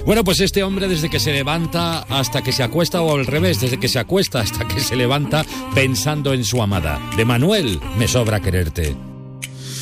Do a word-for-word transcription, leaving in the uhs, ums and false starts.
Bueno, pues este hombre desde que se levanta hasta que se acuesta, o al revés, desde que se acuesta hasta que se levanta pensando en su amada. De Manuel, Me sobra quererte.